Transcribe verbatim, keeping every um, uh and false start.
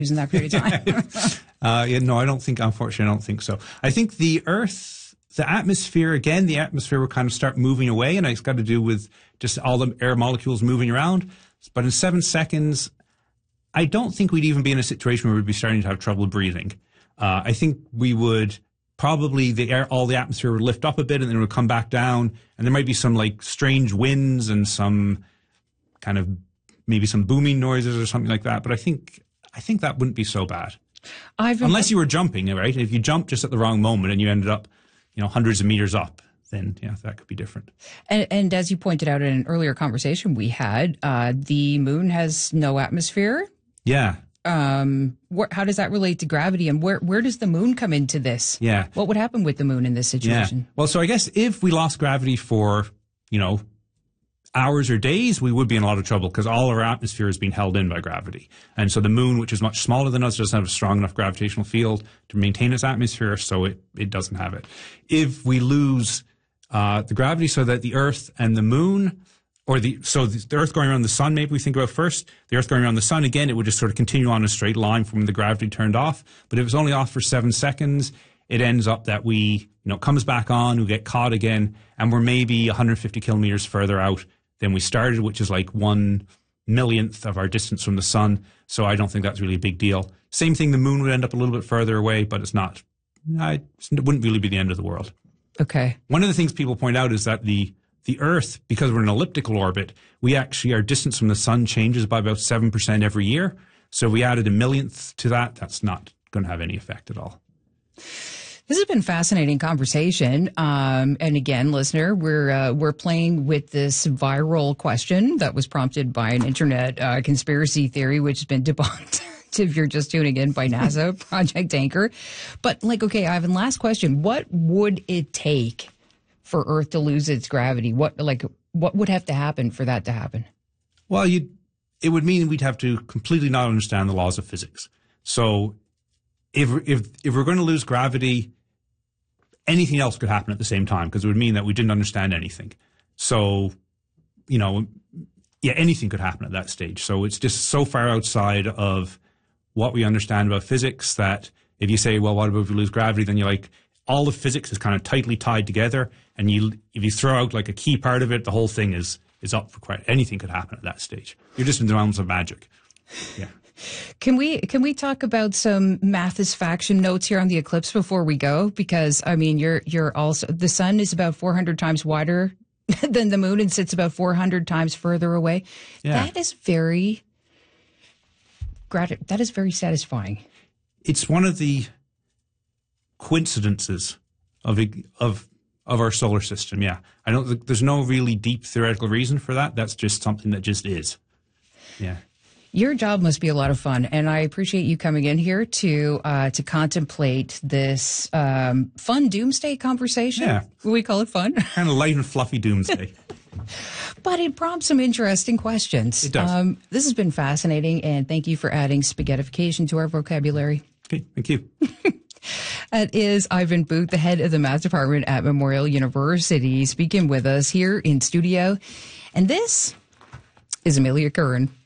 in that period of time. uh, yeah, no, I don't think, unfortunately, I don't think so. I think the Earth, the atmosphere, again, the atmosphere will kind of start moving away, and it's got to do with just all the air molecules moving around. But in seven seconds, I don't think we'd even be in a situation where we'd be starting to have trouble breathing. Uh, I think we would probably, the air, all the atmosphere would lift up a bit and then it would come back down, and there might be some like strange winds and some kind of maybe some booming noises or something like that. But I think I think that wouldn't be so bad. I've Unless you were jumping, right? If you jumped just at the wrong moment and you ended up, you know, hundreds of meters up, then yeah, that could be different. And, and as you pointed out in an earlier conversation we had, uh, the moon has no atmosphere. Yeah. Um, wh- how does that relate to gravity, and where where does the moon come into this? Yeah. What would happen with the moon in this situation? Yeah. Well, so I guess if we lost gravity for, you know, hours or days, we would be in a lot of trouble because all our atmosphere is being held in by gravity. And so the moon, which is much smaller than us, doesn't have a strong enough gravitational field to maintain its atmosphere, so it, it doesn't have it. If we lose uh, the gravity so that the Earth and the moon, or the so the Earth going around the sun, maybe we think about first, the Earth going around the sun, again, it would just sort of continue on a straight line from when the gravity turned off. But if it's only off for seven seconds, it ends up that we, you know, comes back on, we get caught again, and we're maybe one hundred fifty kilometers further out than we started, which is like one millionth of our distance from the sun. So I don't think that's really a big deal. Same thing, the moon would end up a little bit further away, but it's not, it wouldn't really be the end of the world. Okay. One of the things people point out is that the the Earth, because we're in an elliptical orbit, we actually, our distance from the sun changes by about seven percent every year. So if we added a millionth to that, that's not going to have any effect at all. This has been a fascinating conversation. Um, and again, listener, we're uh, we're playing with this viral question that was prompted by an internet uh, conspiracy theory, which has been debunked, if you're just tuning in, by NASA, Project Anchor. But like, okay, Ivan, last question. What would it take for Earth to lose its gravity? What like what would have to happen for that to happen? Well, you it would mean we'd have to completely not understand the laws of physics. So if if if we're going to lose gravity, anything else could happen at the same time, because it would mean that we didn't understand anything. So, you know, yeah, anything could happen at that stage. So it's just so far outside of what we understand about physics that if you say, well, what about if we lose gravity? Then you're like, all of physics is kind of tightly tied together. And you, if you throw out like a key part of it, the whole thing is, is up for quite, anything could happen at that stage. You're just in the realms of magic. Yeah. Can we can we talk about some Mathis-faction notes here on the eclipse before we go? Because I mean, you're you're also, the sun is about four hundred times wider than the moon and sits about four hundred times further away. Yeah. That is very grat- that is very satisfying. It's one of the coincidences of of of our solar system. Yeah, I don't think there's no really deep theoretical reason for that. That's just something that just is. Yeah. Your job must be a lot of fun, and I appreciate you coming in here to uh, to contemplate this um, fun doomsday conversation. Yeah. We call it fun. Kind of light and fluffy doomsday. But it prompts some interesting questions. It does. Um, this has been fascinating, and thank you for adding spaghettification to our vocabulary. Okay, thank you. That is Ivan Booth, the head of the Math Department at Memorial University, speaking with us here in studio. And this is Amelia Curran.